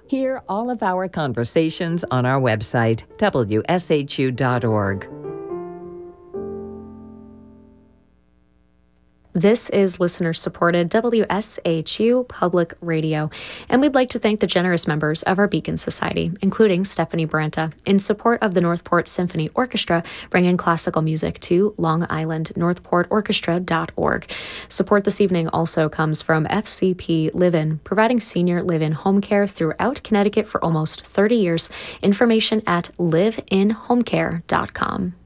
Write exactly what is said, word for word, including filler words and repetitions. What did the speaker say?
Hear all of our conversations on our website, w s h u dot org. This is listener-supported W S H U Public Radio, and we'd like to thank the generous members of our Beacon Society, including Stephanie Branta, in support of the Northport Symphony Orchestra, bringing classical music to Long Island, northport orchestra dot org. Support this evening also comes from F C P Live-In, providing senior live-in home care throughout Connecticut for almost thirty years. Information at live in home care dot com.